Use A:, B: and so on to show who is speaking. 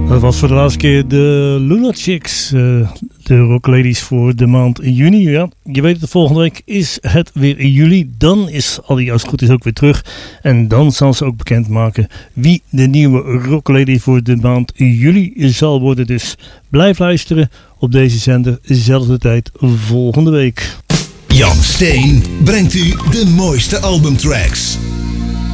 A: Dat was voor de laatste keer de Lunatics, de Rockladies voor de maand juni. Ja, je weet het, volgende week is het weer juli. Dan is Ali als het goed is ook weer terug. En dan zal ze ook bekendmaken wie de nieuwe Rocklady voor de maand juli zal worden. Dus blijf luisteren op deze zender, dezelfde tijd volgende week.
B: Jan Steen brengt u de mooiste albumtracks.